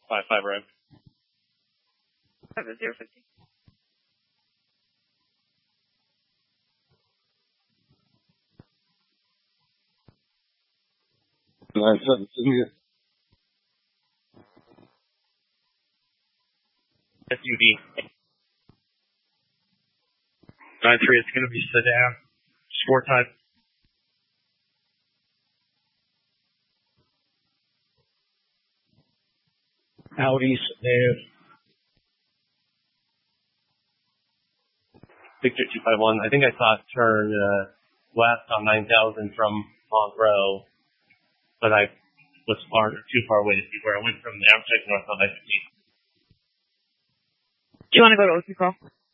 5-5 red. 50. 9-7, SUV. 9-3, it's going to be sedan. Sport type. Audi sedan. Victor 251. I think I saw it turn west on 9000 from Monroe, but I was too far away to see where I went from the Amtrak north on I-15. Do you want to go to OC call?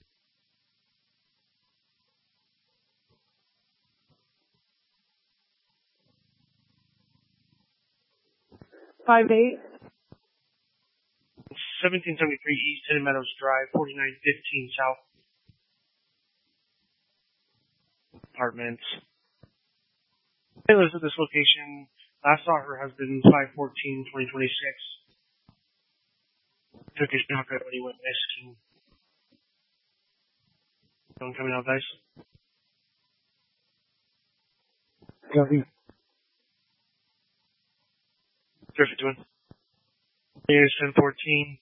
Five eight. 1773 East Hidden Meadows Drive, 4915 South. Apartments. He lives at this location. Last saw her husband 5/14/2026. Took his shotgun when he went missing. Someone coming out, guys. Copy. Griffith doing. Here's 1014.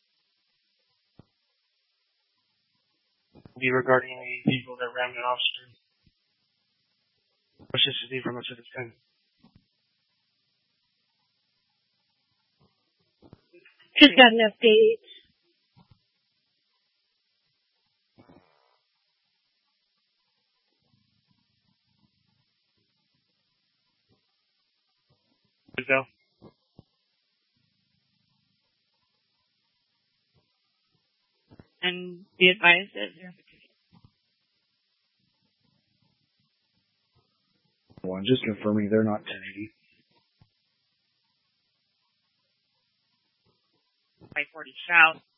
Be regarding a vehicle that rammed an officer. What's this is from us at this time? Just got an update. Good go. And be advised that verification. One, just confirming they're not 1080. 540 South.